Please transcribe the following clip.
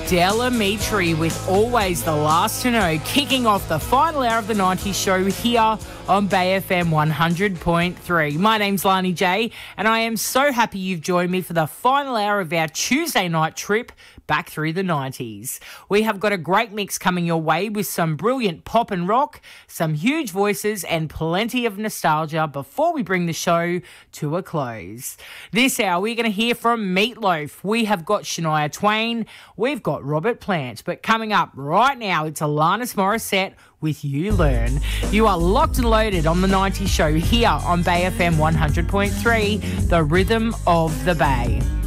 Del Amitri with Always the Last to Know, kicking off the final hour of the 90s show here on Bay FM 100.3. My name's Lani J, and I am so happy you've joined me for the final hour of our Tuesday night trip back through the 90s. We have got a great mix coming your way with some brilliant pop and rock, some huge voices, and plenty of nostalgia before we bring the show to a close. This hour, we're going to hear from Meatloaf. We have got Shania Twain. We've got Robert Plant. But coming up right now, it's Alanis Morissette with You Learn. You are locked and loaded on the 90s show here on Bay FM 100.3, the rhythm of the Bay.